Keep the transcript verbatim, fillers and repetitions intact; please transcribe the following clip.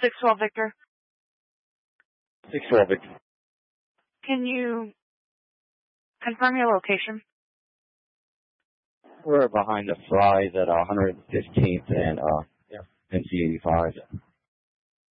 six twelve Victor. six twelve Victor. Can you confirm your location? We're behind the flies at one hundred fifteenth and uh, yeah, N C eighty-five.